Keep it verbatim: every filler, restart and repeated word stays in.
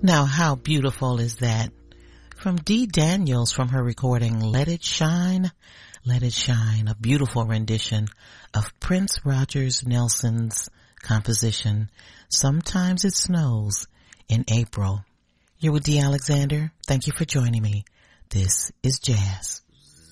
Now, how beautiful is that? From Dee Daniels from her recording Let It Shine, Let It Shine, a beautiful rendition of Prince Rogers Nelson's composition, Sometimes It Snows in April. You're with Dee Alexander. Thank you for joining me. This is Jazz.